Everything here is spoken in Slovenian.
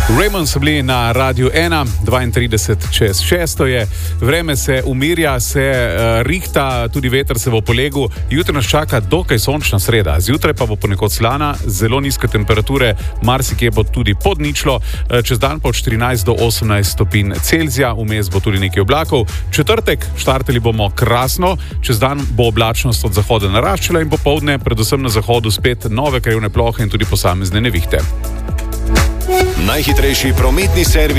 Raymond so bili na Radiu 1, 32:06 je. Vreme se umirja, se rihta, tudi veter se bo polegel. Jutri nas čaka dokaj sončna sreda. Zjutraj pa bo ponekod slana, zelo nizke temperature, marsikje bo tudi pod ničlo. Čez dan pa od 14 do 18 stopinj Celzija, vmes bo tudi nekaj oblakov. Četrtek štartali bomo krasno, čez dan bo oblačnost od zahoda naraščala in popoldne, predvsem na zahodu, spet nove krajevne plohe in tudi posamezne nevihte. Najhitrejši prometni servis